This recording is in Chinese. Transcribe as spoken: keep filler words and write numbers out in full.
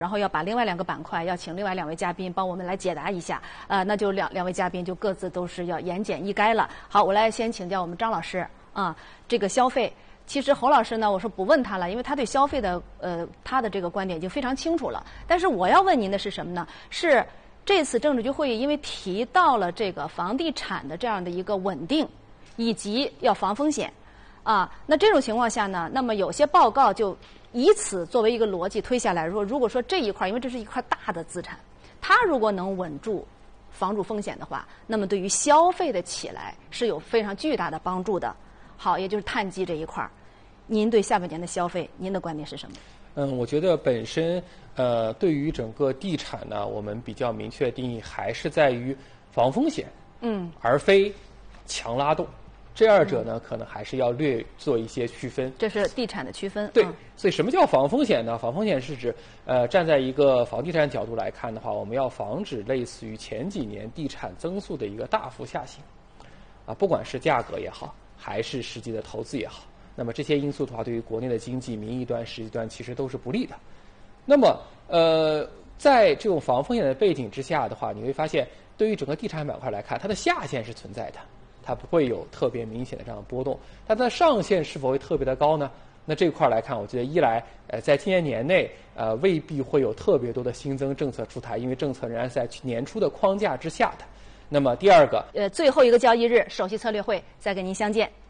然后要把另外两个板块要请另外两位嘉宾帮我们来解答一下，呃，那就两两位嘉宾就各自都是要言简意赅了。好，我来先请教我们张老师啊，这个消费，其实侯老师呢，我说不问他了，因为他对消费的呃他的这个观点已经非常清楚了。但是我要问您的是什么呢？是这次政治局会议因为提到了这个房地产的这样的一个稳定，以及要防风险。啊，那这种情况下呢，那么有些报告就以此作为一个逻辑推下来，说如果说这一块，因为这是一块大的资产，它如果能稳住、防住风险的话，那么对于消费的起来是有非常巨大的帮助的。好，也就是碳基这一块，您对下半年的消费，您的观点是什么？ 嗯，我觉得本身呃，对于整个地产呢，我们比较明确的定义还是在于防风险，嗯，而非强拉动。这二者呢，可能还是要略做一些区分。 这是地产的区分。 对，所以什么叫防风险呢？防风险是指，呃，站在一个房地产角度来看的话，我们要防止类似于前几年地产增速的一个大幅下行，啊，不管是价格也好，还是实际的投资也好，那么这些因素的话，对于国内的经济、民意端、实际端其实都是不利的。那么，呃，在这种防风险的背景之下的话，你会发现，对于整个地产板块来看，它的下限是存在的。它不会有特别明显的这样的波动，但它的上限是否会特别的高呢？那这块来看，我觉得一来，呃，在今年年内，呃，未必会有特别多的新增政策出台，因为政策仍然是在年初的框架之下的。那么第二个， 呃，最后一个交易日首席策略会再跟您相见。